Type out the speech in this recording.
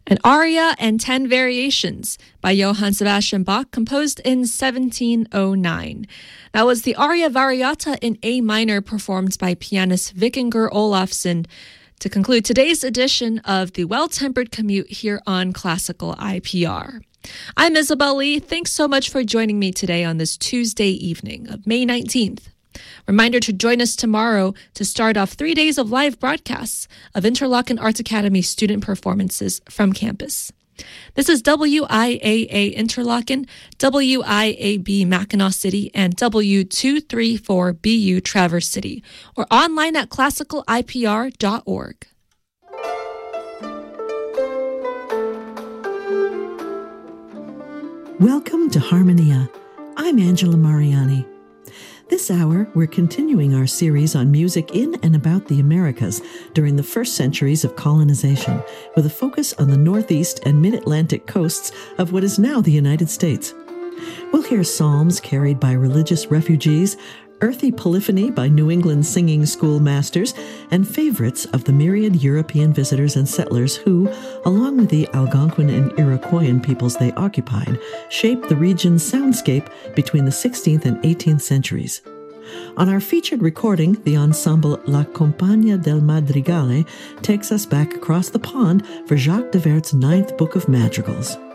An aria and 10 variations by Johann Sebastian Bach, composed in 1709. That was the aria variata in A minor, performed by pianist Vikingur Olafsson, to conclude today's edition of the Well-Tempered Commute here on Classical IPR. I'm Isabel Lee. Thanks so much for joining me today on this Tuesday evening of May 19th. Reminder to join us tomorrow to start off 3 days of live broadcasts of Interlochen Arts Academy student performances from campus. This is WIAA Interlochen, WIAB Mackinac City, and W234BU Traverse City, or online at classicalipr.org. Welcome to Harmonia. I'm Angela Mariani. This hour, we're continuing our series on music in and about the Americas during the first centuries of colonization, with a focus on the northeast and mid-Atlantic coasts of what is now the United States. We'll hear psalms carried by religious refugees, earthy polyphony by New England singing school masters, and favorites of the myriad European visitors and settlers who, along with the Algonquin and Iroquoian peoples they occupied, shaped the region's soundscape between the 16th and 18th centuries. On our featured recording, the ensemble La Compagnia del Madrigale takes us back across the pond for Jacques de Vert's Ninth Book of Madrigals.